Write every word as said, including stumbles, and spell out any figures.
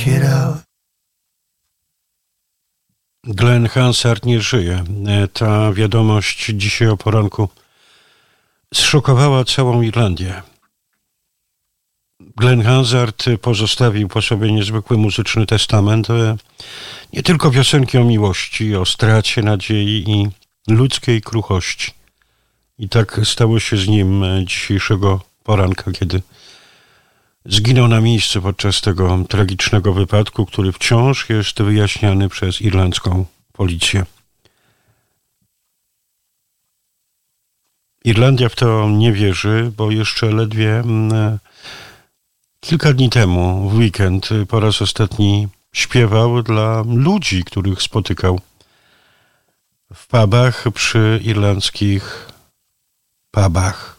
it out. Glenn Hansard nie żyje. Ta wiadomość dzisiaj o poranku zszokowała całą Irlandię. Glenn Hansard pozostawił po sobie niezwykły muzyczny testament, nie tylko piosenki o miłości, o stracie nadziei i ludzkiej kruchości. I tak stało się z nim dzisiejszego poranka, kiedy zginął na miejscu podczas tego tragicznego wypadku, który wciąż jest wyjaśniany przez irlandzką policję. Irlandia w to nie wierzy, bo jeszcze ledwie kilka dni temu, w weekend, po raz ostatni śpiewał dla ludzi, których spotykał w pubach, przy irlandzkich pubach.